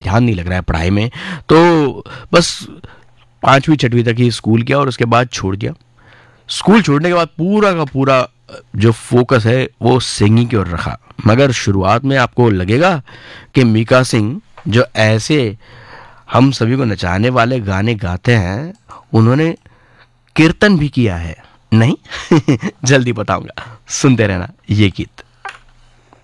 ध्यान नहीं लग रहा है पढ़ाई में, तो बस 5वीं 6वीं तक ही स्कूल किया और उसके बाद छोड़ दिया। स्कूल छोड़ने के बाद पूरा का पूरा जो फोकस है वो सिंगिंग की ओर रखा। मगर शुरुआत में आपको लगेगा कि मीका सिंह जो ऐसे हम सभी को नचाने वाले गाने गाते हैं, उन्होंने कीर्तन भी किया है। नहीं जल्दी बताऊंगा, सुनते रहना ये गीत।